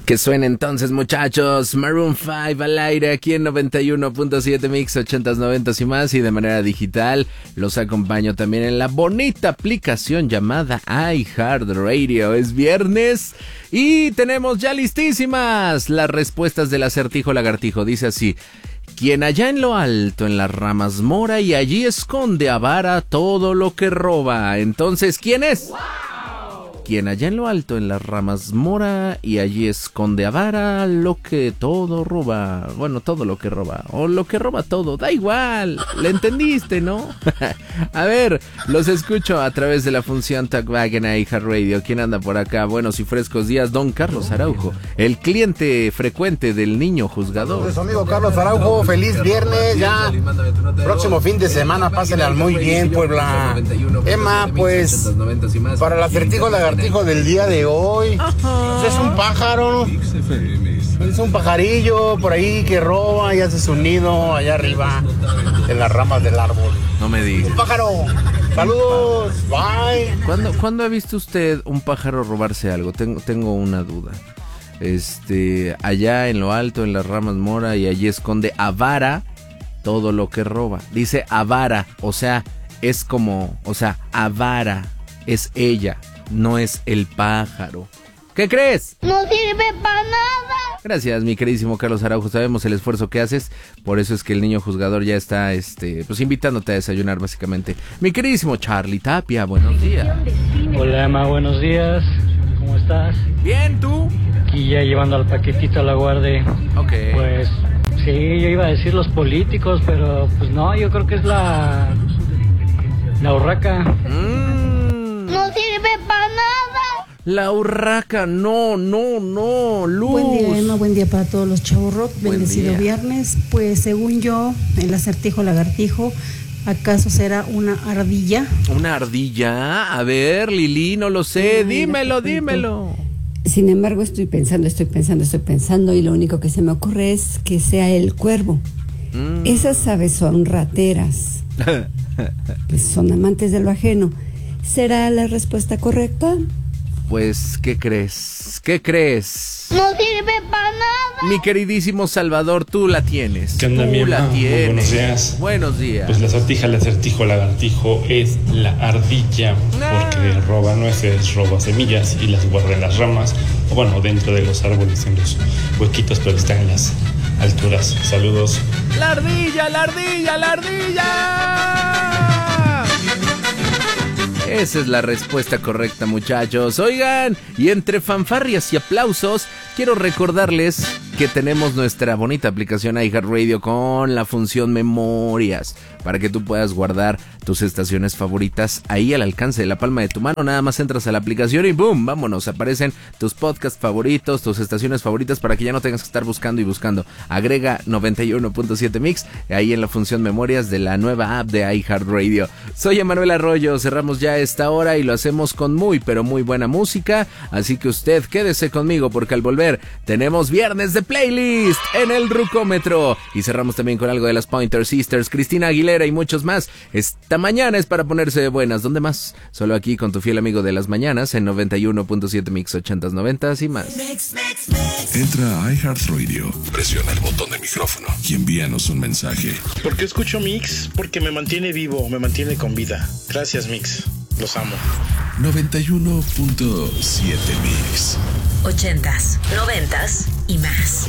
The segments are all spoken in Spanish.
Que suene entonces, muchachos. Maroon 5 al aire aquí en 91.7 Mix, 80s, 90s y más. Y de manera digital los acompaño también en la bonita aplicación llamada iHeartRadio. Es viernes y tenemos ya listísimas las respuestas del acertijo lagartijo. Dice así: quien allá en lo alto en las ramas mora y allí esconde a vara todo lo que roba. Entonces, ¿quién es? Quien allá en lo alto en las ramas mora y allí esconde a vara lo que todo roba. Bueno, todo lo que roba. O lo que roba todo. Da igual. ¿Le entendiste, no? A ver, los escucho a través de la función Talkback en iHeartRadio. ¿Quién anda por acá? Buenos y frescos días. Don Carlos Araujo, el cliente frecuente del niño juzgador. Su amigo Carlos Araujo, feliz viernes. Ya próximo fin de semana, pásale al muy bien, Puebla. Emma, pues, para el acertijo lagartijo del día de hoy, pues es un pájaro, es un pajarillo por ahí que roba y hace su nido allá arriba en las ramas del árbol. No me digas. Un pájaro. Saludos. Bye. ¿Cuándo ha visto usted un pájaro robarse algo? Tengo una duda. Allá en lo alto en las ramas mora y allí esconde a vara todo lo que roba. Dice avara, o sea, es como, o sea, avara es ella. No es el pájaro. ¿Qué crees? No sirve para nada. Gracias, mi queridísimo Carlos Araujo. Sabemos el esfuerzo que haces. Por eso es que el niño juzgador ya está, pues invitándote a desayunar, básicamente. Mi queridísimo Charlie Tapia, buenos días. Hola, Emma, buenos días. ¿Cómo estás? Bien, ¿tú? Aquí ya llevando al paquetito a la guardia. Ok. Pues, sí, yo iba a decir los políticos, pero pues no, yo creo que es la urraca. No sirve para nada. La urraca, no, Luz. Buen día, Emma, buen día para todos los chavos. Bendecido día. viernes. Pues según yo, el acertijo lagartijo, ¿acaso será una ardilla? ¿Una ardilla? A ver, Lili, no lo sé. Dímelo. Sin embargo, estoy pensando y lo único que se me ocurre es que sea el cuervo. Esas aves son rateras, pues son amantes de lo ajeno. ¿Será la respuesta correcta? Pues, ¿qué crees? No sirve para nada. Mi queridísimo Salvador, tú la tienes. ¿Qué onda, mi Tú la Emma? tienes. Buenos días. Buenos días. Pues el acertijo lagartijo es la ardilla, porque roba nueces, roba semillas y las guarda en las ramas, o bueno, dentro de los árboles, en los huequitos, pero están en las alturas. Saludos. ¡La ardilla! Esa es la respuesta correcta, muchachos. Oigan, y entre fanfarrias y aplausos, quiero recordarles que tenemos nuestra bonita aplicación iHeartRadio con la función Memorias, para que tú puedas guardar tus estaciones favoritas ahí al alcance de la palma de tu mano. Nada más entras a la aplicación y ¡boom! Vámonos, aparecen tus podcasts favoritos, tus estaciones favoritas, para que ya no tengas que estar buscando y buscando. Agrega 91.7 Mix ahí en la función Memorias de la nueva app de iHeartRadio. Soy Emanuel Arroyo, cerramos ya esta hora y lo hacemos con muy pero muy buena música, así que usted quédese conmigo porque al volver tenemos viernes de playlist en el Rucómetro y cerramos también con algo de las Pointer Sisters, Cristina Aguilera y muchos más. Esta mañana es para ponerse de buenas. ¿Dónde más? Solo aquí con tu fiel amigo de las mañanas en 91.7 Mix, 80s, 90s y más. Entra a iHeartRadio, presiona el botón de micrófono y envíanos un mensaje. ¿Por qué escucho Mix? Porque me mantiene vivo, me mantiene con vida. Gracias, Mix. Los amo. 91.7 Mix. 80s, 90s y más.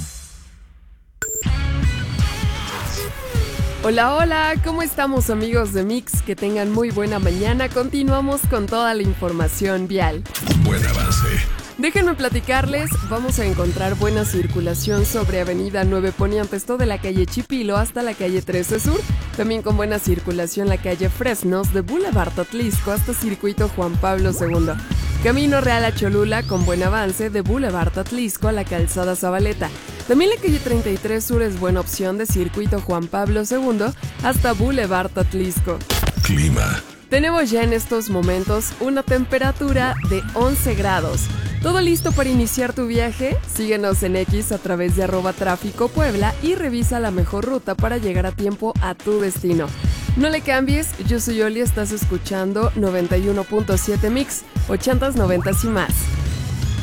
Hola, ¿cómo estamos, amigos de Mix? Que tengan muy buena mañana. Continuamos con toda la información vial. Buen avance. Déjenme platicarles, vamos a encontrar buena circulación sobre Avenida 9 Ponientes, de la calle Chipilo hasta la calle 13 Sur. También con buena circulación la calle Fresnos de Boulevard Atlisco hasta Circuito Juan Pablo II. Camino Real a Cholula con buen avance de Boulevard Atlisco a la Calzada Zabaleta. También la calle 33 Sur es buena opción de Circuito Juan Pablo II hasta Boulevard Atlisco. Clima. Tenemos ya en estos momentos una temperatura de 11 grados. ¿Todo listo para iniciar tu viaje? Síguenos en X a través de @tráficopuebla y revisa la mejor ruta para llegar a tiempo a tu destino. No le cambies, yo soy Oli, estás escuchando 91.7 Mix, 80s, 90s y más.